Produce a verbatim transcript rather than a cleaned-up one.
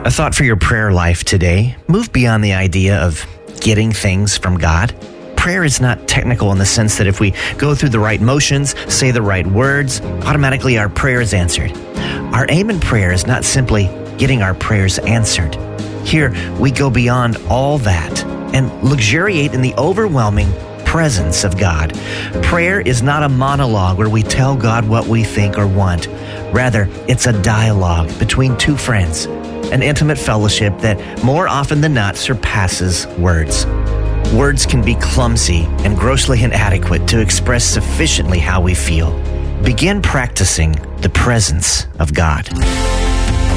A thought for your prayer life today. Move beyond the idea of getting things from God. Prayer is not technical in the sense that if we go through the right motions, say the right words, automatically our prayer is answered. Our aim in prayer is not simply getting our prayers answered. Here, we go beyond all that and luxuriate in the overwhelming presence of God. Prayer is not a monologue where we tell God what we think or want. Rather, it's a dialogue between two friends, an intimate fellowship that more often than not surpasses words. Words can be clumsy and grossly inadequate to express sufficiently how we feel. Begin practicing the presence of God.